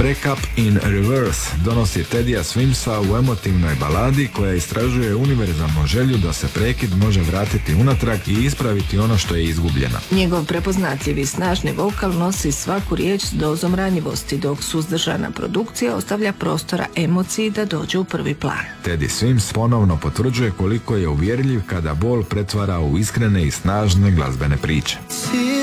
Break Up in Reverse donosi Teddya Swimsa u emotivnoj baladi koja istražuje univerzalnu želju da se prekid može vratiti unatrag i ispraviti ono što je izgubljeno. Njegov prepoznatljiv i snažni vokal nosi svaku riječ s dozom ranjivosti, dok suzdržana produkcija ostavlja prostora emociji da dođe u prvi plan. Teddy Swims ponovno potvrđuje koliko je uvjerljiv kada bol pretvara u iskrene i snažne glazbene priče.